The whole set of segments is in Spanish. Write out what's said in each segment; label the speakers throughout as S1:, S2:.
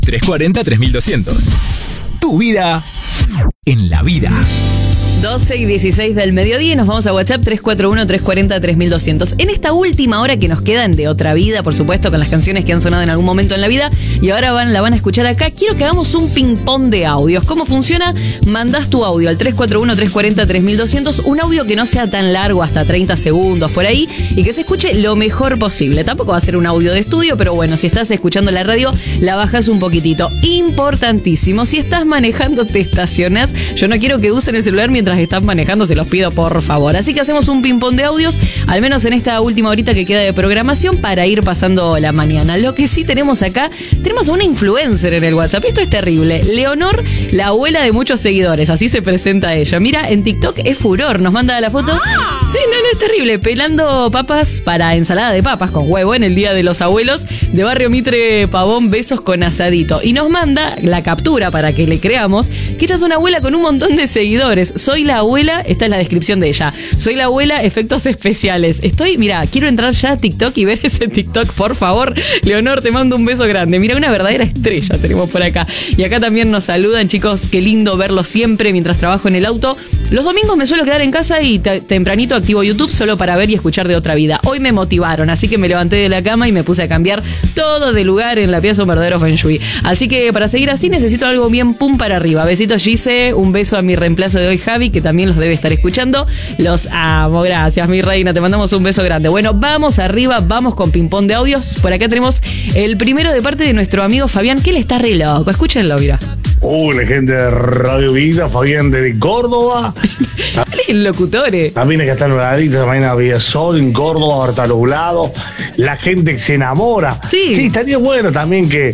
S1: 340-3200. Tu vida en la vida.
S2: 12 y 16 del mediodía y nos vamos a WhatsApp 341-340-3200. En esta última hora que nos quedan de Otra Vida, por supuesto, con las canciones que han sonado en algún momento en la vida y ahora la van a escuchar acá, quiero que hagamos un ping-pong de audios. ¿Cómo funciona? Mandás tu audio al 341-340-3200, un audio que no sea tan largo, hasta 30 segundos por ahí, y que se escuche lo mejor posible. Tampoco va a ser un audio de estudio, pero bueno, si estás escuchando la radio, la bajás un poquitito. Importantísimo, si estás manejando, te estacionás. Yo no quiero que usen el celular mientras están manejando, se los pido por favor. Así que hacemos un ping-pong de audios, al menos en esta última horita que queda de programación, para ir pasando la mañana. Lo que sí tenemos acá, tenemos a una influencer en el WhatsApp. Esto es terrible. Leonor, la abuela de muchos seguidores, así se presenta ella. Mira, en TikTok es furor, nos manda la foto. Sí, no, es terrible. Pelando papas para ensalada de papas con huevo en el Día de los Abuelos de Barrio Mitre Pavón, besos con asadito. Y nos manda la captura para que le creamos que ella es una abuela con un montón de seguidores. Soy la abuela, esta es la descripción de ella. Soy la abuela, efectos especiales. Mira, quiero entrar ya a TikTok y ver ese TikTok, por favor. Leonor, te mando un beso grande. Mira, una verdadera estrella tenemos por acá. Y acá también nos saludan, chicos, qué lindo verlos siempre mientras trabajo en el auto. Los domingos me suelo quedar en casa y tempranito activo YouTube solo para ver y escuchar de Otra Vida. Hoy me motivaron, así que me levanté de la cama y me puse a cambiar todo de lugar en la pieza, un verdadero feng shui. Así que para seguir así necesito algo bien pum para arriba. Besitos, Gise, un beso a mi reemplazo de hoy, Javi, que también los debe estar escuchando. Los amo, gracias, mi reina, te mandamos un beso grande. Bueno, vamos arriba, vamos con ping-pong de audios. Por acá tenemos el primero de parte de nuestro amigo Fabián, que él está re loco. Escúchenlo, mira.
S3: Hola, gente de Radio Vida, Fabián de Córdoba.
S2: Él es el locutor.
S3: También acá está nubladito, también había sol en Córdoba, ahora está nublado. La gente se enamora.
S2: Sí,
S3: estaría bueno también que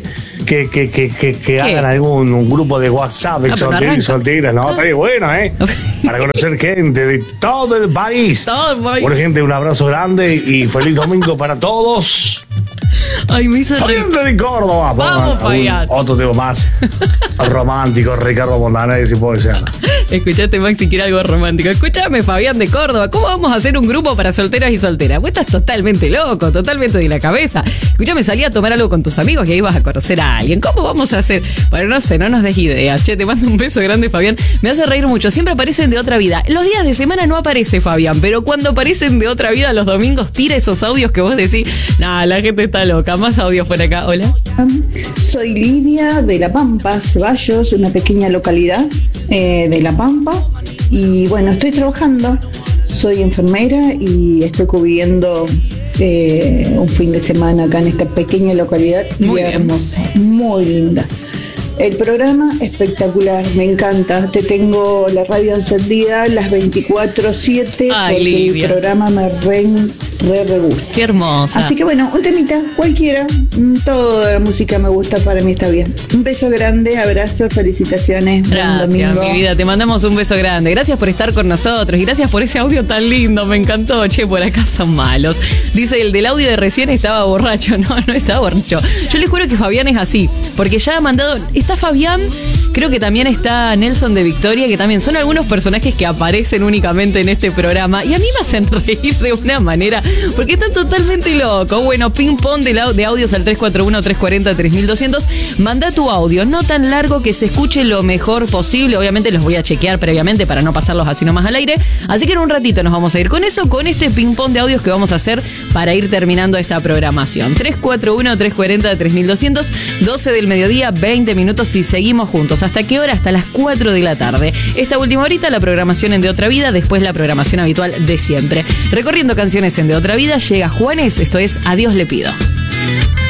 S3: hagan un grupo de WhatsApp de solteros y solteras, ¿no? Estaría bueno, para conocer gente de todo el país. Bueno, gente, un abrazo grande y feliz domingo para todos.
S2: Ay, me hizo
S3: Fabián de Córdoba.
S2: Vamos, Fabián.
S3: Otro tema más romántico, Ricardo Montaner, si puede ser.
S2: Escuchate, Max, si quiere algo romántico. Escúchame, Fabián de Córdoba. ¿Cómo vamos a hacer un grupo para solteras y solteras? Vos estás totalmente loco, totalmente de la cabeza. Escúchame, salí a tomar algo con tus amigos y ahí vas a conocer a alguien. ¿Cómo vamos a hacer? Bueno, no sé, no nos des ideas. Che, te mando un beso grande, Fabián. Me hace reír mucho. Siempre aparecen de Otra Vida. Los días de semana no aparece Fabián, pero cuando aparecen de Otra Vida los domingos, tira esos audios que vos decís. Nah, la gente está loca. Más audios por acá. Hola.
S4: Soy Lidia de La Pampa, Ceballos, una pequeña localidad de La Pampa. Y bueno, estoy trabajando, soy enfermera y estoy cubriendo un fin de semana acá en esta pequeña localidad y hermosa, muy linda. El programa espectacular, me encanta. Te tengo la radio encendida las 24/7 porque
S2: Lidia,
S4: el programa me re gusta.
S2: Qué hermosa.
S4: Así que bueno, un temita, cualquiera. Toda la música me gusta, para mí está bien. Un beso grande, abrazo, felicitaciones.
S2: Gracias,
S4: buen domingo.
S2: mi vida, te mandamos un beso grande. Gracias por estar con nosotros y gracias por ese audio tan lindo, me encantó. Che, por acá son malos. Dice, el del audio de recién estaba borracho. No estaba borracho. Yo les juro que Fabián es así, porque ya ha mandado... Está Fabián, creo que también está Nelson de Victoria, que también son algunos personajes que aparecen únicamente en este programa y a mí me hacen reír de una manera, porque están totalmente locos. Bueno, ping-pong de audios al 341-340-3200. Manda tu audio, no tan largo, que se escuche lo mejor posible. Obviamente los voy a chequear previamente para no pasarlos así nomás al aire. Así que en un ratito nos vamos a ir con eso, con este ping-pong de audios que vamos a hacer para ir terminando esta programación. 341-340-3200, 12 del mediodía, 20 minutos y seguimos juntos. ¿Hasta qué hora? Hasta las 4 de la tarde. Esta última horita la programación en De Otra Vida, después la programación habitual de siempre. Recorriendo canciones en De Otra Vida, llega Juanes, esto es Adiós le pido.